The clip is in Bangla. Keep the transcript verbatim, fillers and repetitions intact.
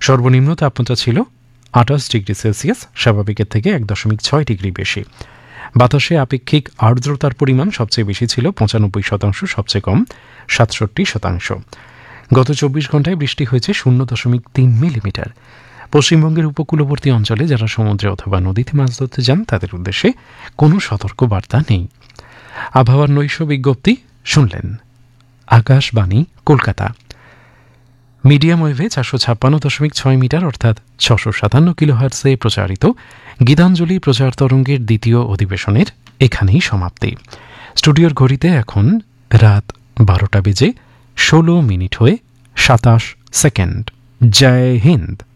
সর্বনিম্ন তাপমাত্রা ছিল আটাশ ডিগ্রি সেলসিয়াস, স্বাভাবিকের থেকে এক দশমিক ছয় ডিগ্রি বেশি। বাতাসে আপেক্ষিক আর্দ্রতার পরিমাণ সবচেয়ে বেশি ছিল পঁচানব্বই শতাংশ, সবচেয়ে কম সাতষট্টি শতাংশ। গত চব্বিশ ঘন্টায় বৃষ্টি হয়েছে শূন্য দশমিক তিন মিলিমিটার। পশ্চিমবঙ্গের উপকূলবর্তী অঞ্চলে যারা সমুদ্রে অথবা নদীতে মাছ ধরতে যান তাদের উদ্দেশ্যে কোনো সতর্ক বার্তা নেই। আবহাওয়ার নৈশ বিজ্ঞপ্তি শুনলেন। আকাশবাণী কলকাতা। মিডিয়াম ওয়েভে চারশো ছাপ্পান্ন দশমিক ছয় মিটার অর্থাৎ ছশো সাতান্ন কিলোহার্টসে প্রচারিত গীতাঞ্জলি প্রচার তরঙ্গের দ্বিতীয় অধিবেশনের এখানেই সমাপ্তি। স্টুডিওর ঘড়িতে এখন রাত বারোটা বেজে ষোলো মিনিট হয়ে সাতাশ সেকেন্ড। জয় হিন্দ।